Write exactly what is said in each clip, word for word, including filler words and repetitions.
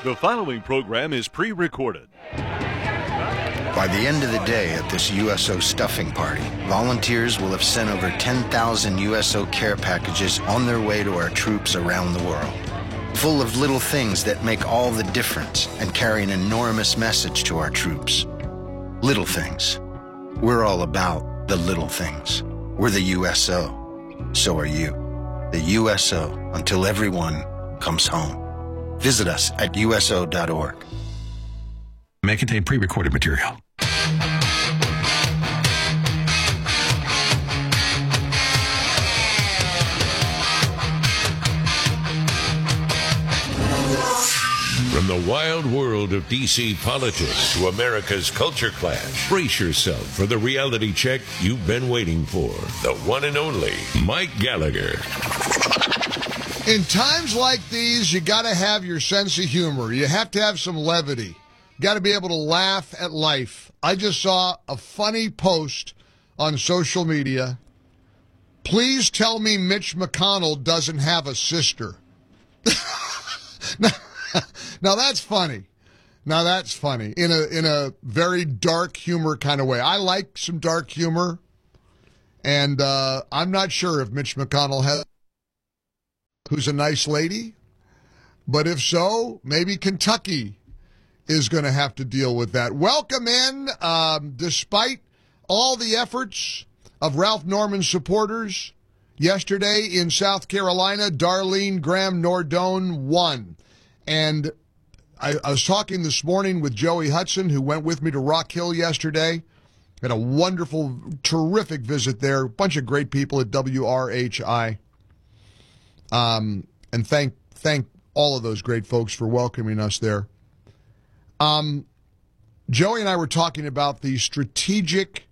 The following program is pre-recorded. By the end of the day at this U S O stuffing party, volunteers will have sent over ten thousand U S O care packages on their way to our troops around the world. Full of little things that make all the difference and carry an enormous message to our troops. Little things. We're all about the little things. We're the U S O. So are you. The U S O until everyone comes home. Visit us at U S O dot org. May contain pre-recorded material. From the wild world of D C politics to America's culture clash, brace yourself for the reality check you've been waiting for. The one and only Mike Gallagher. In times like these, you got to have your sense of humor. You have to have some levity. You got to be able to laugh at life. I just saw a funny post on social media. Please tell me Mitch McConnell doesn't have a sister. now, now that's funny. Now that's funny in a in a very dark humor kind of way. I like some dark humor, and uh, I'm not sure if Mitch McConnell has. Who's a nice lady, but if so, maybe Kentucky is going to have to deal with that. Welcome in, um, despite all the efforts of Ralph Norman supporters yesterday in South Carolina, Darlene Graham Nordone won. And I, I was talking this morning with Joey Hudson, who went with me to Rock Hill yesterday. Had a wonderful, terrific visit there. A bunch of great people at W R H I. Um, and thank thank all of those great folks for welcoming us there. Um, Joey and I were talking about the strategic,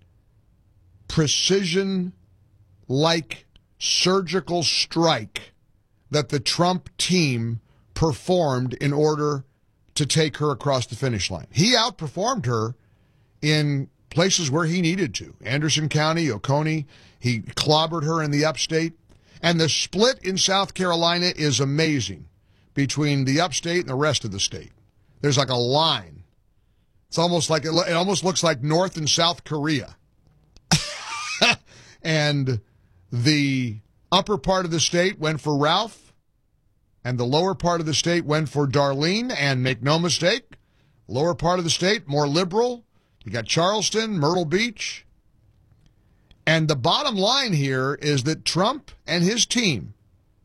precision-like surgical strike that the Trump team performed in order to take her across the finish line. He outperformed her in places where he needed to. Anderson County, Oconee, he clobbered her in the upstate. And the split in South Carolina is amazing between the upstate and the rest of the state. There's like a line. It's almost like, it, it almost looks like North and South Korea. And the upper part of the state went for Ralph, and the lower part of the state went for Darlene. And make no mistake, lower part of the state, more liberal. You got Charleston, Myrtle Beach. And the bottom line here is that Trump and his team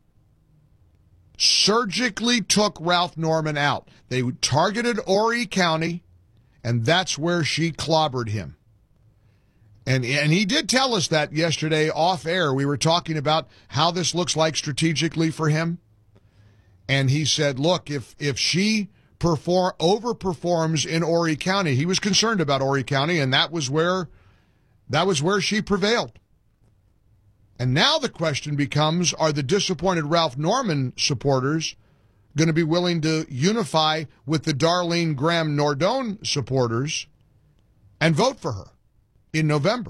surgically took Ralph Norman out. They targeted Horry County, and that's where she clobbered him. And, and he did tell us that yesterday off air. We were talking about how this looks like strategically for him. And he said, look, if, if she perform, overperforms in Horry County, he was concerned about Horry County, and that was where... That was where she prevailed. And now the question becomes, are the disappointed Ralph Norman supporters going to be willing to unify with the Darlene Graham Nordone supporters and vote for her in November?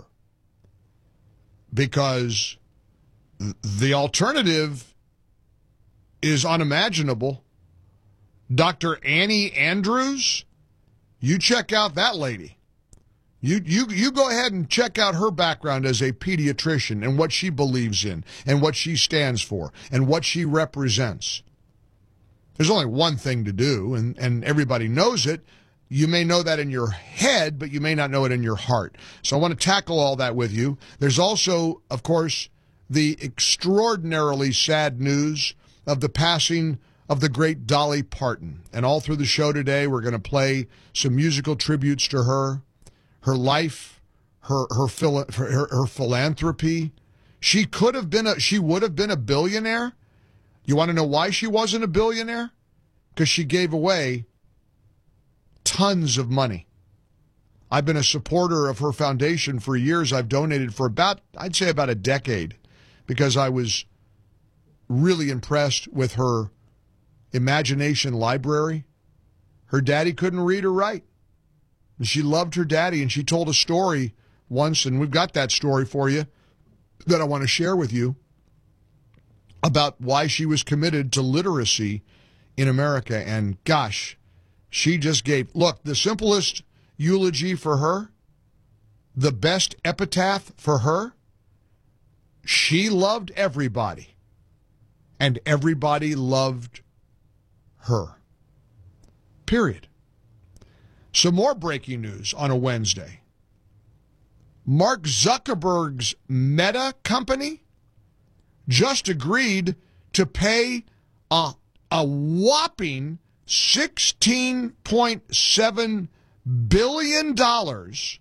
Because the alternative is unimaginable. Doctor Annie Andrews, you check out that lady. You, you you go ahead and check out her background as a pediatrician and what she believes in and what she stands for and what she represents. There's only one thing to do, and, and everybody knows it. You may know that in your head, but you may not know it in your heart. So I want to tackle all that with you. There's also, of course, the extraordinarily sad news of the passing of the great Dolly Parton. And all through the show today, we're going to play some musical tributes to her. Her life, her her, phil- her her philanthropy. She could have been a she would have been a billionaire. You want to know why she wasn't a billionaire? Because she gave away tons of money. I've been a supporter of her foundation for years. I've donated for about, I'd say about a decade, because I was really impressed with her imagination library. Her daddy couldn't read or write. She loved her daddy, and she told a story once, and we've got that story for you that I want to share with you about why she was committed to literacy in America. And gosh, she just gave. Look, the simplest eulogy for her, the best epitaph for her, she loved everybody, and everybody loved her. Period. Some more breaking news on a Wednesday. Mark Zuckerberg's Meta company just agreed to pay a, a whopping sixteen point seven billion dollars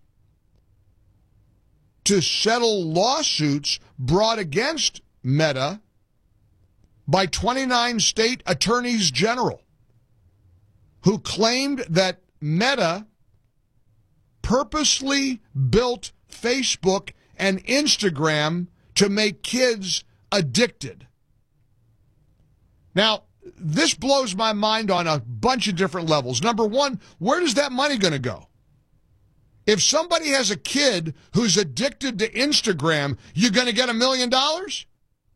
to settle lawsuits brought against Meta by twenty-nine state attorneys general who claimed that Meta purposely built Facebook and Instagram to make kids addicted. Now, this blows my mind on a bunch of different levels. Number one, where is that money going to go? If somebody has a kid who's addicted to Instagram, you're going to get a million dollars?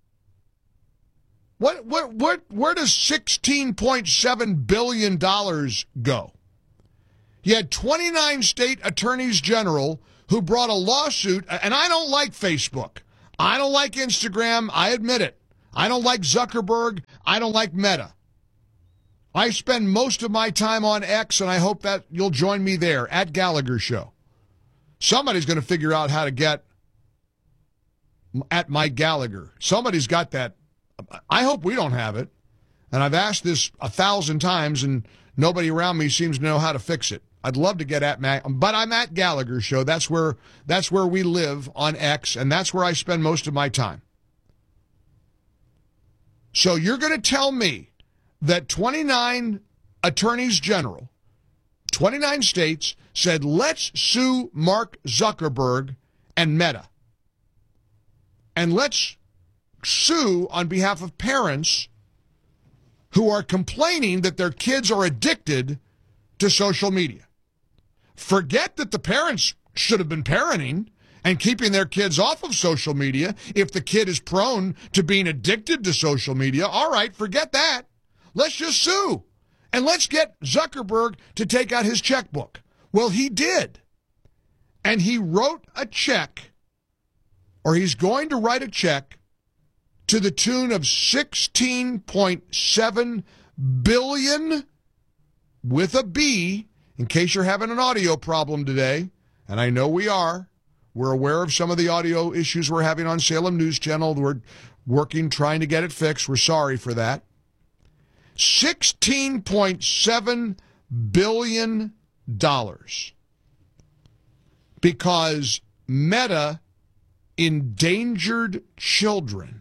What, what, what, where does sixteen point seven billion dollars go? You had twenty-nine state attorneys general who brought a lawsuit, and I don't like Facebook. I don't like Instagram. I admit it. I don't like Zuckerberg. I don't like Meta. I spend most of my time on X, and I hope that you'll join me there, at Gallagher Show. Somebody's going to figure out how to get at Mike Gallagher. Somebody's got that. I hope we don't have it. And I've asked this a thousand times, and nobody around me seems to know how to fix it. I'd love to get at Mac, but I'm at Gallagher Show. That's where that's where we live on X, and that's where I spend most of my time. So you're going to tell me that twenty-nine attorneys general, twenty-nine states, said, let's sue Mark Zuckerberg and Meta. And let's sue on behalf of parents who are complaining that their kids are addicted to social media. Forget that the parents should have been parenting and keeping their kids off of social media. If the kid is prone to being addicted to social media, all right, forget that. Let's just sue. And let's get Zuckerberg to take out his checkbook. Well, he did. And he wrote a check, or he's going to write a check, to the tune of sixteen point seven billion dollars with a B, in case you're having an audio problem today, and I know we are. We're aware of some of the audio issues we're having on Salem News Channel. We're working, trying to get it fixed. We're sorry for that. sixteen point seven billion dollars. Because Meta endangered children.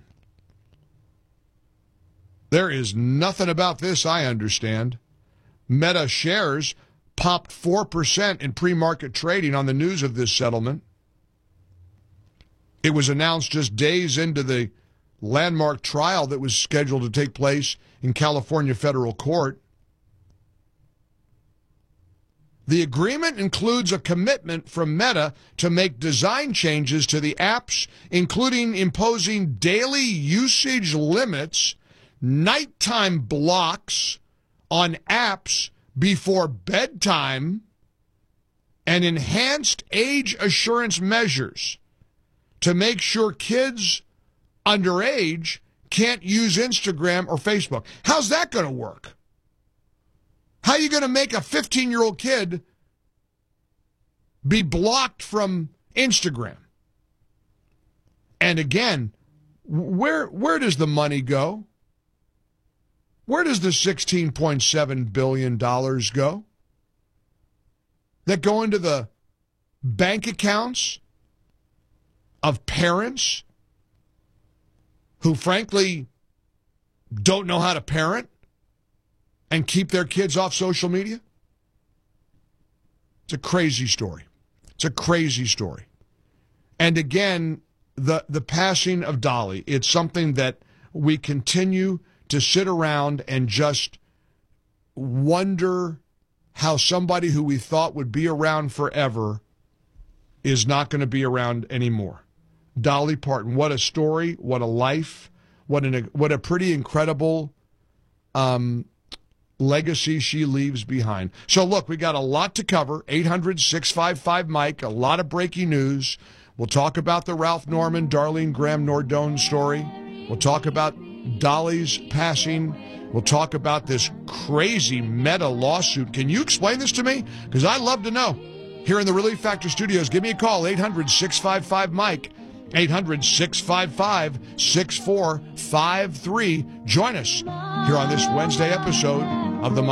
There is nothing about this I understand. Meta shares popped four percent in pre-market trading on the news of this settlement. It was announced just days into the landmark trial that was scheduled to take place in California federal court. The agreement includes a commitment from Meta to make design changes to the apps, including imposing daily usage limits, nighttime blocks on apps before bedtime, and enhanced age assurance measures to make sure kids underage can't use Instagram or Facebook. How's that going to work? How are you going to make a fifteen-year-old kid be blocked from Instagram? And again, where where does the money go? Where does the sixteen point seven billion dollars go? That go into the bank accounts of parents who, frankly, don't know how to parent and keep their kids off social media? It's a crazy story. It's a crazy story. And again, the, the passing of Dolly, it's something that we continue to sit around and just wonder how somebody who we thought would be around forever is not going to be around anymore. Dolly Parton, what a story, what a life, what an what a pretty incredible um, legacy she leaves behind. So, look, we got a lot to cover. eight hundred, six five five, Mike, a lot of breaking news. We'll talk about the Ralph Norman, Darlene Graham Nordone story. We'll talk about Dolly's passing. We'll talk about this crazy Meta lawsuit. Can you explain this to me? Because I'd love to know. Here in the Relief Factor studios, give me a call, eight hundred, six five five, Mike, eight hundred, six five five, six four five three. Join us here on this Wednesday episode of the